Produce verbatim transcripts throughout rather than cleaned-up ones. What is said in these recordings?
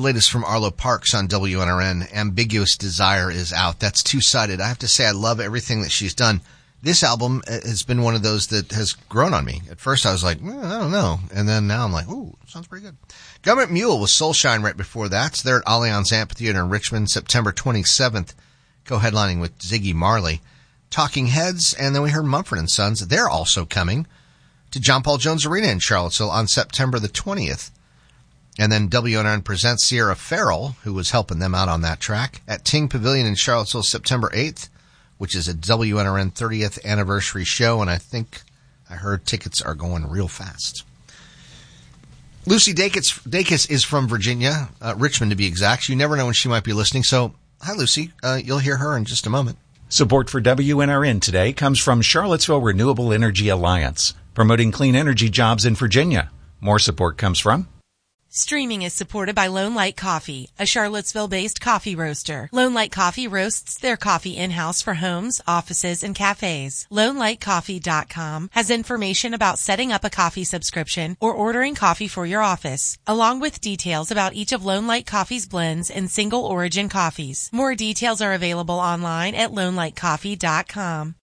The latest from Arlo Parks on W N R N, Ambiguous Desire, is out. That's two-sided. I have to say I love everything that she's done. This album has been one of those that has grown on me. At first I was like, mm, I don't know. And then now I'm like, ooh, sounds pretty good. Government Mule with Soulshine right before that. So they're at Allianz Amphitheater in Richmond, September twenty-seventh, co-headlining with Ziggy Marley. Talking Heads, and then we heard Mumford and Sons. They're also coming to John Paul Jones Arena in Charlottesville on September the twentieth. And then W N R N presents Sierra Farrell, who was helping them out on that track, at Ting Pavilion in Charlottesville September eighth, which is a W N R N thirtieth anniversary show, and I think I heard tickets are going real fast. Lucy Dacus, Dacus is from Virginia, uh, Richmond to be exact. You never know when she might be listening, so hi, Lucy. Uh, you'll hear her in just a moment. Support for W N R N today comes from Charlottesville Renewable Energy Alliance, promoting clean energy jobs in Virginia. More support comes from Streaming is supported by Lone Light Coffee, a Charlottesville-based coffee roaster. Lone Light Coffee roasts their coffee in-house for homes, offices, and cafes. Lone Light Coffee dot com has information about setting up a coffee subscription or ordering coffee for your office, along with details about each of Lone Light Coffee's blends and single origin coffees. More details are available online at Lone Light Coffee dot com.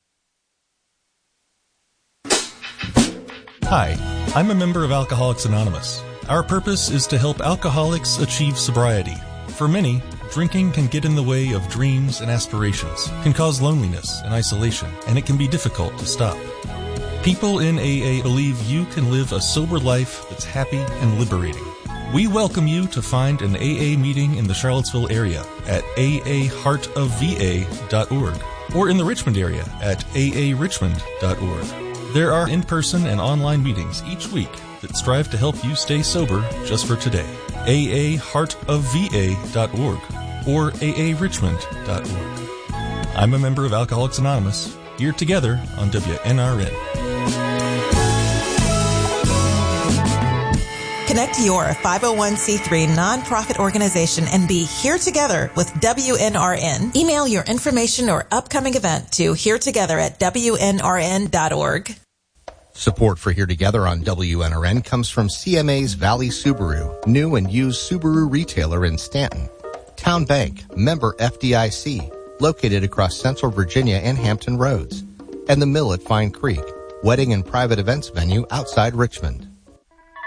Hi, I'm a member of Alcoholics Anonymous. Our purpose is to help alcoholics achieve sobriety. For many, drinking can get in the way of dreams and aspirations, can cause loneliness and isolation, and it can be difficult to stop. People in A A believe you can live a sober life that's happy and liberating. We welcome you to find an A A meeting in the Charlottesville area at a a heart of v a dot org or in the Richmond area at a a richmond dot org. There are in-person and online meetings each week that strive to help you stay sober just for today. a a heart of v a dot org or a a richmond dot org. I'm a member of Alcoholics Anonymous, here together on W N R N. Connect your five oh one c three nonprofit organization and be here together with W N R N. Email your information or upcoming event to here together at w n r n dot org. Support for Here Together on W N R N comes from C M A's Valley Subaru, new and used Subaru retailer in Stanton. Town Bank, member F D I C, located across Central Virginia and Hampton Roads. And the Mill at Fine Creek, wedding and private events venue outside Richmond.